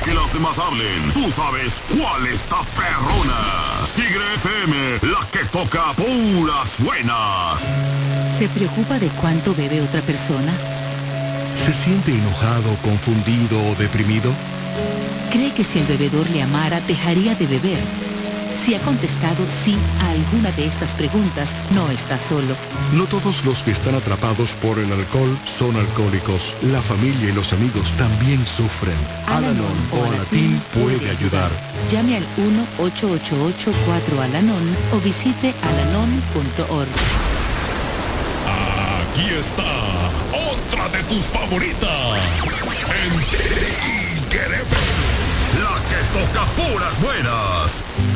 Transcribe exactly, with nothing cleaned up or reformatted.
que los demás hablen, tú sabes cuál está perrona. Tigre F M, la que toca puras buenas. ¿Se preocupa de cuánto bebe otra persona? ¿Se siente enojado, confundido o deprimido? ¿Cree que si el bebedor le amara, dejaría de beber? Si ha contestado sí a alguna de estas preguntas, no está solo. No todos los que están atrapados por el alcohol son alcohólicos. La familia y los amigos también sufren. Al-Anon o Alatín puede ayudar. Llame al uno ocho ocho ocho cuatro Al-Anon o visite alanon punto org. Aquí está otra de tus favoritas. En Tigre F M, la que toca puras buenas.